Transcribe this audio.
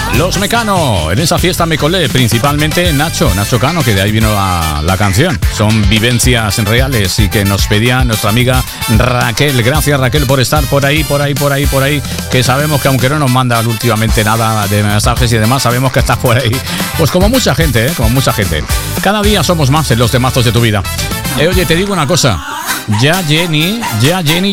Los Mecano, en esa fiesta me colé, principalmente Nacho Cano, que de ahí vino la canción. Son vivencias reales y que nos pedía nuestra amiga Raquel. Gracias, Raquel, por estar por ahí, que sabemos que aunque no nos manda últimamente nada de mensajes y demás, sabemos que estás por ahí. Pues como mucha gente, como mucha gente. Cada día somos más en los temazos de tu vida. Oye, te digo una cosa, ya Jenny